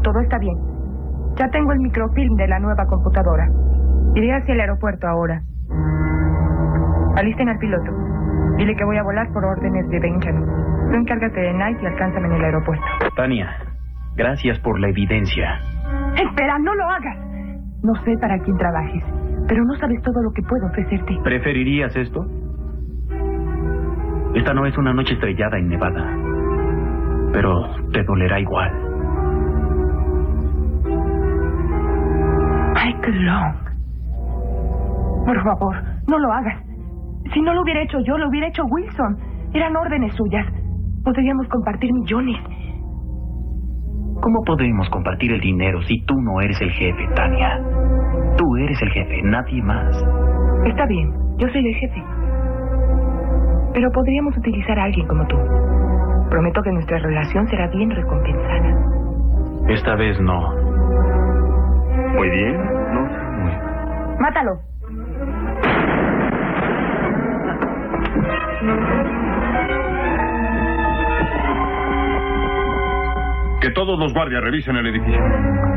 todo está bien. Ya tengo el microfilm de la nueva computadora. Iré hacia el aeropuerto ahora. Alisten al piloto. Dile que voy a volar por órdenes de Benjamin. Tú encárgate de Knight y alcánzame en el aeropuerto. Tania, gracias por la evidencia. Espera, no lo hagas. No sé para quién trabajes, pero no sabes todo lo que puedo ofrecerte. ¿Preferirías esto? Esta no es una noche estrellada en Nevada, pero te dolerá igual. Michael Long. Por favor, no lo hagas. Si no lo hubiera hecho yo, lo hubiera hecho Wilson. Eran órdenes suyas. Podríamos compartir millones. ¿Cómo podemos compartir el dinero si tú no eres el jefe, Tania? Tú eres el jefe, nadie más. Está bien, yo soy el jefe. Pero podríamos utilizar a alguien como tú. Prometo que nuestra relación será bien recompensada. Esta vez no. Muy bien, no sé muy bien. ¡Mátalo! Que todos los guardias revisen el edificio.